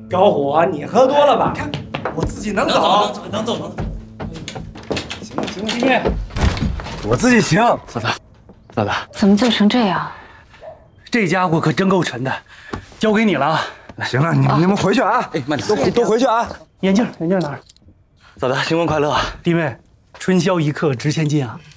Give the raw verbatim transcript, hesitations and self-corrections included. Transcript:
高虎，你喝多了吧？看我自己能走， 能走能走。 行了行了，弟妹，我自己行。 嫂子，嫂子， 怎么醉成这样？ 这家伙可真够沉的，交给你了啊！行了，你你们回去啊！ 哎，慢点， 都都回去啊！眼镜眼镜哪儿？ 嫂子，新婚快乐！ 弟妹，春宵一刻值千金啊！